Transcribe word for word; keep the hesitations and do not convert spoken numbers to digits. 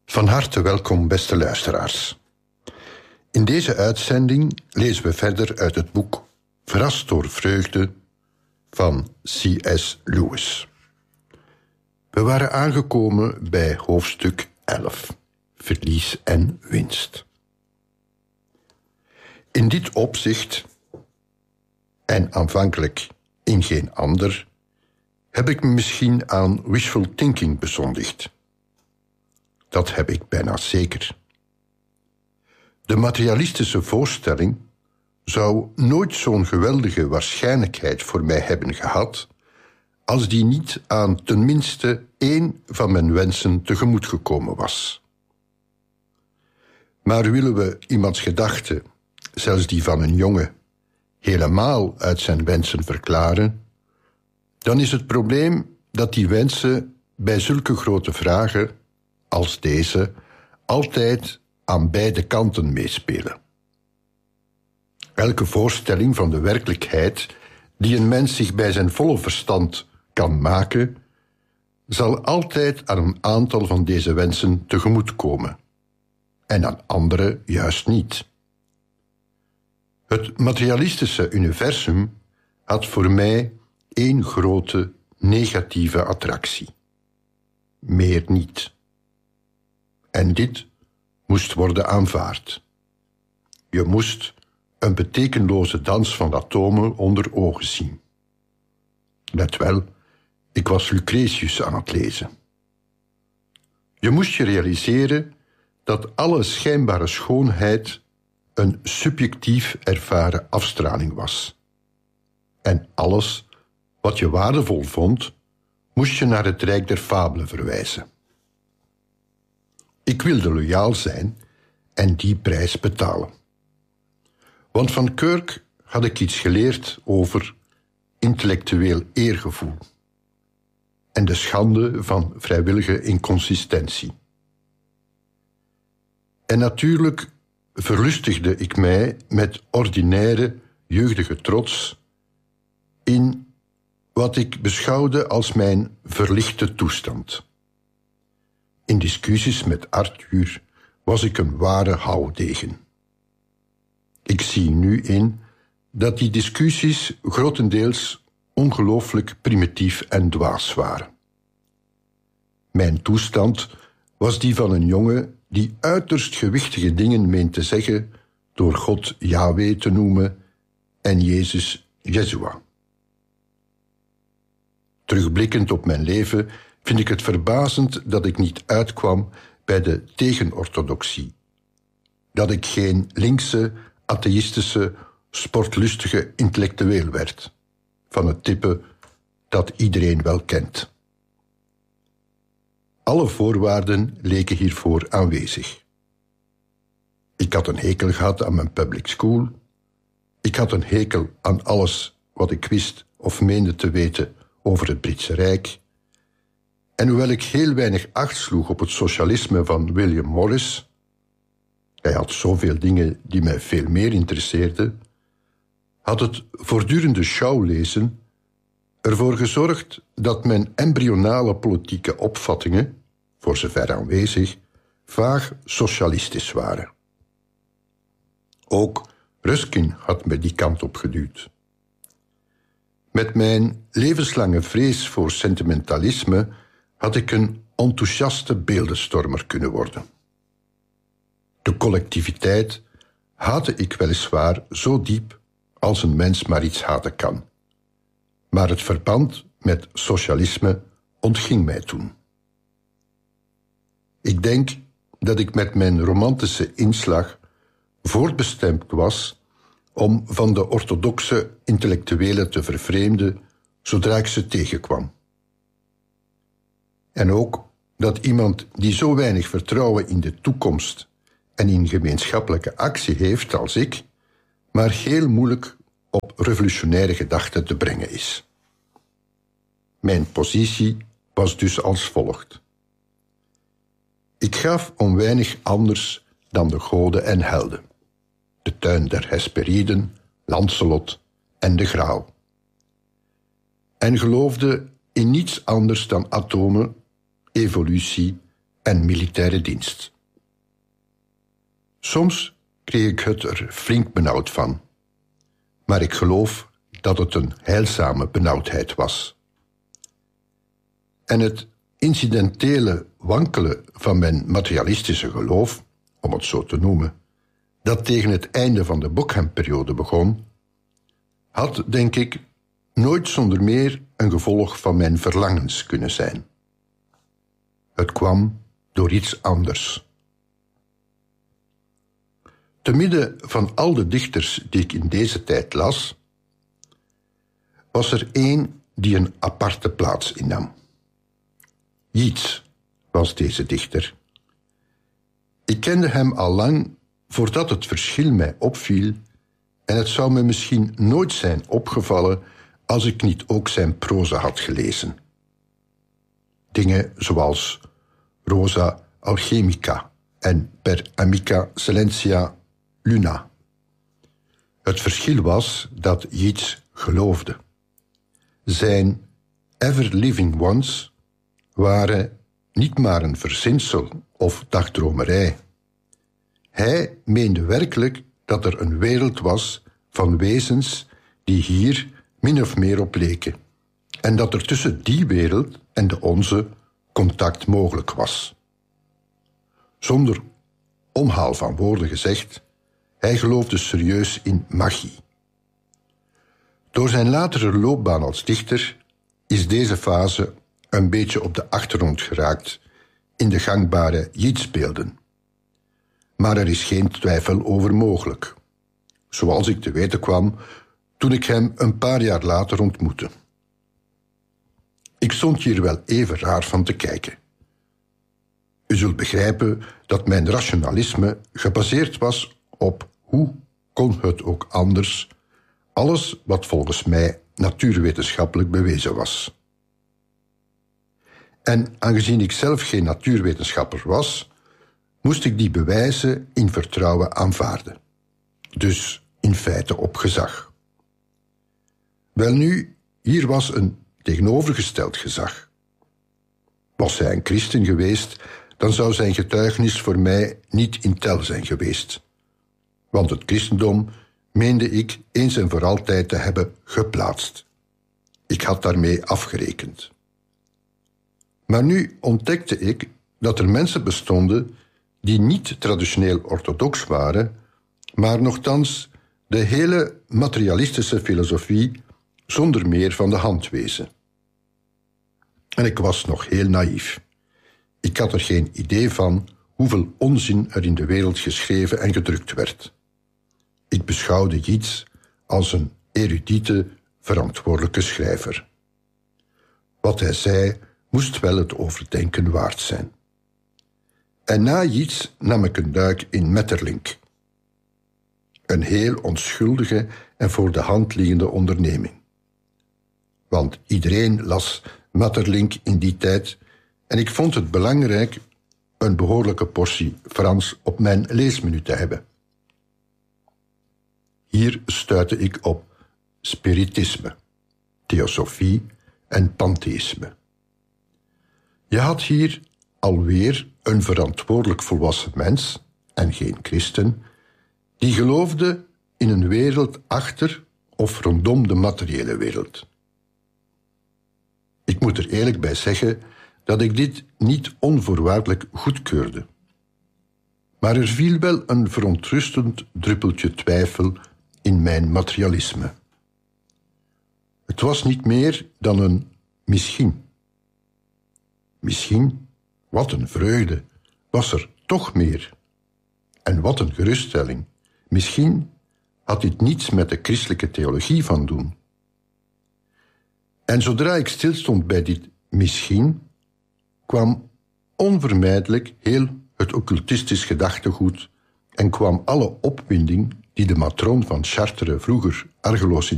Van harte welkom, beste luisteraars. In deze uitzending lezen we verder uit het boek Verrast door vreugde van C S Lewis. We waren aangekomen bij hoofdstuk elf, verlies en winst. In dit opzicht, en aanvankelijk in geen ander, heb ik me misschien aan wishful thinking bezondigd. Dat heb ik bijna zeker. De materialistische voorstelling zou nooit zo'n geweldige waarschijnlijkheid voor mij hebben gehad, als die niet aan tenminste één van mijn wensen tegemoet gekomen was. Maar willen we iemands gedachten, zelfs die van een jongen, helemaal uit zijn wensen verklaren, dan is het probleem dat die wensen bij zulke grote vragen als deze altijd aan beide kanten meespelen. Elke voorstelling van de werkelijkheid die een mens zich bij zijn volle verstand kan maken, zal altijd aan een aantal van deze wensen tegemoetkomen, en aan andere juist niet. Het materialistische universum had voor mij één grote negatieve attractie. Meer niet. En dit moest worden aanvaard. Je moest een betekenloze dans van atomen onder ogen zien. Let wel, ik was Lucretius aan het lezen. Je moest je realiseren dat alle schijnbare schoonheid een subjectief ervaren afstraling was. En alles wat je waardevol vond, moest je naar het rijk der fabelen verwijzen. Ik wilde loyaal zijn en die prijs betalen. Want van Kirk had ik iets geleerd over intellectueel eergevoel en de schande van vrijwillige inconsistentie. En natuurlijk verlustigde ik mij met ordinaire jeugdige trots in wat ik beschouwde als mijn verlichte toestand. In discussies met Arthur was ik een ware houdegen. Ik zie nu in dat die discussies grotendeels ongelooflijk primitief en dwaas waren. Mijn toestand was die van een jongen die uiterst gewichtige dingen meent te zeggen door God Yahweh te noemen en Jezus Yeshua. Terugblikkend op mijn leven vind ik het verbazend dat ik niet uitkwam bij de tegenorthodoxie. Dat ik geen linkse, atheïstische, sportlustige intellectueel werd, van het type dat iedereen wel kent. Alle voorwaarden leken hiervoor aanwezig. Ik had een hekel gehad aan mijn public school. Ik had een hekel aan alles wat ik wist of meende te weten over het Britse Rijk. En hoewel ik heel weinig acht sloeg op het socialisme van William Morris, hij had zoveel dingen die mij veel meer interesseerden, had het voortdurende sjouwlezen ervoor gezorgd dat mijn embryonale politieke opvattingen, voor zover aanwezig, vaag socialistisch waren. Ook Ruskin had me die kant op geduwd. Met mijn levenslange vrees voor sentimentalisme had ik een enthousiaste beeldenstormer kunnen worden. De collectiviteit haatte ik weliswaar zo diep als een mens maar iets haten kan. Maar het verband met socialisme ontging mij toen. Ik denk dat ik met mijn romantische inslag voortbestemd was om van de orthodoxe intellectuelen te vervreemden zodra ik ze tegenkwam. En ook dat iemand die zo weinig vertrouwen in de toekomst en in gemeenschappelijke actie heeft als ik, maar heel moeilijk op revolutionaire gedachten te brengen is. Mijn positie was dus als volgt. Ik gaf om weinig anders dan de goden en helden, de tuin der Hesperiden, Lancelot en de Graal. En geloofde in niets anders dan atomen, evolutie en militaire dienst. Soms kreeg ik het er flink benauwd van, maar ik geloof dat het een heilzame benauwdheid was. En het incidentele wankelen van mijn materialistische geloof, om het zo te noemen, dat tegen het einde van de Bockham-periode begon, had, denk ik, nooit zonder meer een gevolg van mijn verlangens kunnen zijn. Het kwam door iets anders. Te midden van al de dichters die ik in deze tijd las, was er één die een aparte plaats innam. Yeats was deze dichter. Ik kende hem al lang voordat het verschil mij opviel, en het zou me misschien nooit zijn opgevallen als ik niet ook zijn proza had gelezen. Dingen zoals Rosa Alchemica en Per Amica Silentia Luna. Het verschil was dat Yeats geloofde. Zijn Ever Living Ones waren niet maar een verzinsel of dagdromerij. Hij meende werkelijk dat er een wereld was van wezens die hier min of meer op leken, en dat er tussen die wereld en de onze contact mogelijk was. Zonder omhaal van woorden gezegd, hij geloofde serieus in magie. Door zijn latere loopbaan als dichter is deze fase een beetje op de achtergrond geraakt in de gangbare Yeatsbeelden. Maar er is geen twijfel over mogelijk, zoals ik te weten kwam toen ik hem een paar jaar later ontmoette. Ik stond hier wel even raar van te kijken. U zult begrijpen dat mijn rationalisme gebaseerd was op hoe kon het ook anders, alles wat volgens mij natuurwetenschappelijk bewezen was. En aangezien ik zelf geen natuurwetenschapper was, moest ik die bewijzen in vertrouwen aanvaarden. Dus in feite op gezag. Welnu, hier was een tegenovergesteld gezag. Was hij een christen geweest, dan zou zijn getuigenis voor mij niet in tel zijn geweest. Want het christendom meende ik eens en voor altijd te hebben geplaatst. Ik had daarmee afgerekend. Maar nu ontdekte ik dat er mensen bestonden die niet traditioneel orthodox waren, maar nochtans de hele materialistische filosofie zonder meer van de hand wezen. En ik was nog heel naïef. Ik had er geen idee van hoeveel onzin er in de wereld geschreven en gedrukt werd. Ik beschouwde Yeats als een erudite, verantwoordelijke schrijver. Wat hij zei moest wel het overdenken waard zijn. En na Yeats nam ik een duik in Maeterlinck. Een heel onschuldige en voor de hand liggende onderneming. Want iedereen las Maeterlinck in die tijd en ik vond het belangrijk een behoorlijke portie Frans op mijn leesmenu te hebben. Hier stuitte ik op spiritisme, theosofie en pantheïsme. Je had hier alweer een verantwoordelijk volwassen mens, en geen christen, die geloofde in een wereld achter of rondom de materiële wereld. Ik moet er eerlijk bij zeggen dat ik dit niet onvoorwaardelijk goedkeurde. Maar er viel wel een verontrustend druppeltje twijfel in mijn materialisme. Het was niet meer dan een misschien. Misschien, wat een vreugde, was er toch meer. En wat een geruststelling. Misschien had dit niets met de christelijke theologie van doen. En zodra ik stilstond bij dit misschien, kwam onvermijdelijk heel het occultistisch gedachtegoed en kwam alle opwinding die de matroon van Chartres vroeger argeloos in